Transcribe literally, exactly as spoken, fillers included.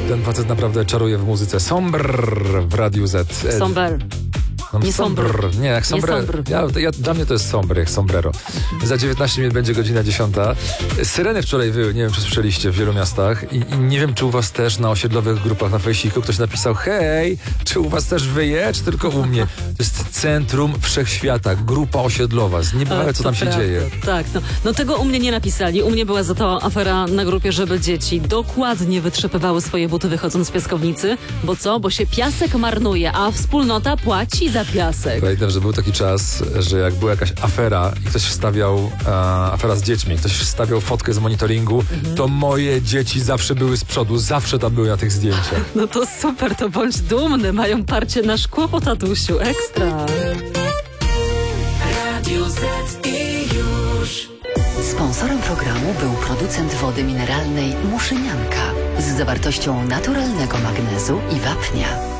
Ten facet naprawdę czaruje w muzyce. Sombrr w Radiu Z. Somber. Nie sombr. Nie, jak sombrero. Ja, ja, dla mnie to jest sombr, jak sombrero. Za dziewiętnaście minut będzie godzina dziesiąta. Syreny wczoraj wyły, nie wiem, czy słyszeliście, w wielu miastach. I, i nie wiem, czy u was też na osiedlowych grupach na Fejsiku ktoś napisał: hej, czy u was też wyje, czy tylko u mnie? To jest centrum wszechświata, grupa osiedlowa. Niebywałe, co tam się prawda. dzieje. Tak, no. no tego u mnie nie napisali. U mnie była za to afera na grupie, żeby dzieci dokładnie wytrzepywały swoje buty wychodząc z piaskownicy. Bo co? Bo się piasek marnuje, a wspólnota płaci za piasek. Pamiętam, że był taki czas, że jak była jakaś afera i ktoś wstawiał, e, afera z dziećmi, ktoś wstawiał fotkę z monitoringu, mhm. to moje dzieci zawsze były z przodu, zawsze tam były na tych zdjęciach. No to super, to bądź dumny, mają parcie na szkło po tatusiu, ekstra. Radio Z i już. Sponsorem programu był producent wody mineralnej Muszynianka z zawartością naturalnego magnezu i wapnia.